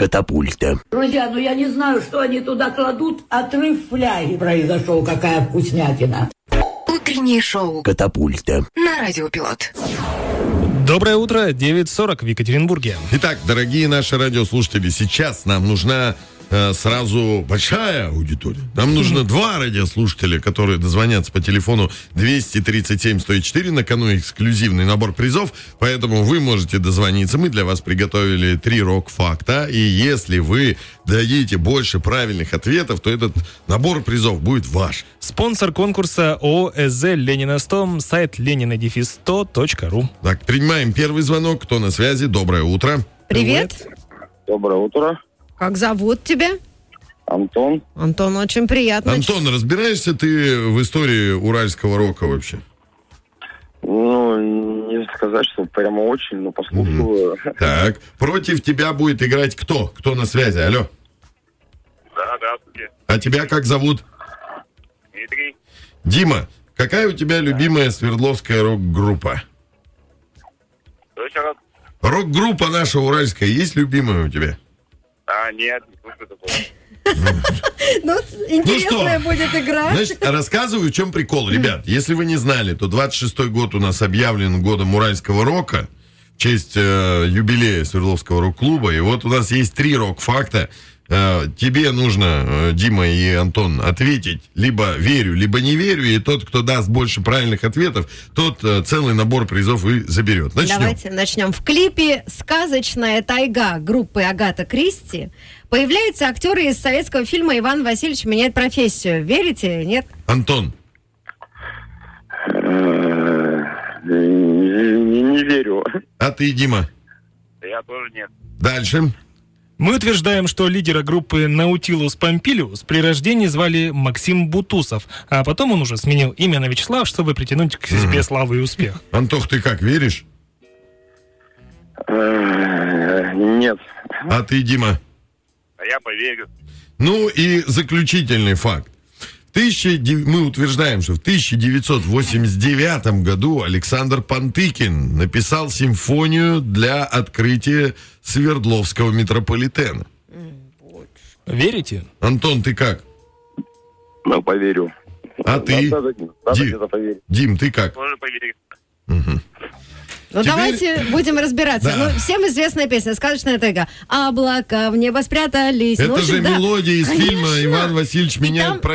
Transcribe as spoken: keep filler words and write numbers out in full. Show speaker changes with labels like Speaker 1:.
Speaker 1: Катапульта.
Speaker 2: Друзья, ну я не знаю, что они туда кладут. Отрыв фляги произошел, какая вкуснятина.
Speaker 3: Утреннее шоу
Speaker 1: Катапульта.
Speaker 3: на Радио Пилот.
Speaker 4: Доброе утро, девять сорок в Екатеринбурге.
Speaker 5: Итак, дорогие наши радиослушатели, сейчас нам нужна э, сразу большая аудитория. Нам нужно два радиослушателя, которые дозвонятся по телефону двести тридцать семь сто четыре. На кону эксклюзивный набор призов, поэтому вы можете дозвониться. Мы для вас приготовили три рок-факта, и если вы дадите больше правильных ответов, то этот набор призов будет ваш.
Speaker 4: Спонсор конкурса ООО СЗ Ленина сто, сайт ленина сто точка ру.
Speaker 5: Так, принимаем первый звонок. Кто на связи? Доброе утро.
Speaker 6: Привет.
Speaker 7: Доброе утро.
Speaker 6: Как зовут тебя?
Speaker 7: Антон.
Speaker 6: Антон, очень приятно.
Speaker 5: Антон, разбираешься ты в истории уральского рока вообще?
Speaker 7: Ну, не сказать, что прямо очень, но послушаю.
Speaker 5: Mm-hmm. Так, против тебя будет играть кто? Кто на связи? Алло.
Speaker 8: Да, здравствуйте.
Speaker 5: А тебя как зовут?
Speaker 8: Дмитрий.
Speaker 5: Дима, какая у тебя любимая свердловская рок-группа?
Speaker 8: Что еще раз?
Speaker 5: Рок-группа наша уральская есть любимая у тебя?
Speaker 8: А, нет, не слушаю такого.
Speaker 6: Ну, интересная будет игра.
Speaker 5: Значит, рассказываю, в чем прикол. Ребят, если вы не знали, то двадцать шестой год у нас объявлен годом уральского рока в честь э, юбилея Свердловского рок-клуба. И вот у нас есть три рок-факта. Э, тебе нужно, э, Дима и Антон, ответить либо верю, либо не верю. И тот, кто даст больше правильных ответов, тот э, целый набор призов и заберет. Начнем.
Speaker 6: Давайте начнем. В клипе «Сказочная тайга» группы Агата Кристи появляются актеры из советского фильма «Иван Васильевич меняет профессию». Верите? Нет?
Speaker 5: Антон.
Speaker 7: Не, не верю.
Speaker 5: А ты, Дима?
Speaker 8: Я тоже нет.
Speaker 5: Дальше.
Speaker 4: Мы утверждаем, что лидера группы Наутилус Помпилиус при рождении звали Максим Бутусов, а потом он уже сменил имя на Вячеслав, чтобы притянуть к себе mm-hmm. славу и успех.
Speaker 5: Антох, ты как, веришь?
Speaker 7: Нет.
Speaker 5: А ты, Дима?
Speaker 8: А я поверю.
Speaker 5: Ну и заключительный факт. Тысяча... Мы утверждаем, что в тысяча девятьсот восемьдесят девятом году Александр Пантыкин написал симфонию для открытия Свердловского метрополитена.
Speaker 4: Верите?
Speaker 5: Антон, ты как?
Speaker 7: Ну, поверю.
Speaker 5: А ты?
Speaker 7: Надо, надо
Speaker 5: Дим, Дим, ты как?
Speaker 8: Тоже поверю.
Speaker 5: Угу.
Speaker 6: Ну,
Speaker 5: Теперь...
Speaker 6: давайте будем разбираться.
Speaker 5: Да.
Speaker 6: Ну, всем известная песня «Сказочная тайга». Облака в небо спрятались.
Speaker 5: Это
Speaker 6: ну, общем,
Speaker 5: же
Speaker 6: да,
Speaker 5: мелодия из
Speaker 6: конечно.
Speaker 5: фильма «Иван Васильевич меняет
Speaker 6: там...
Speaker 5: профессию».